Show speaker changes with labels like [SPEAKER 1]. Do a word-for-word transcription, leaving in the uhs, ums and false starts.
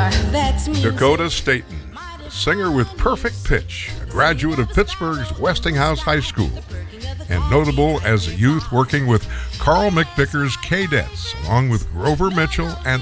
[SPEAKER 1] guitar, that's music.
[SPEAKER 2] Dakota Staten, a singer with perfect pitch, a graduate of Pittsburgh's Westinghouse High School, and notable as a youth working with Carl McVicker's Cadettes, along with Grover Mitchell and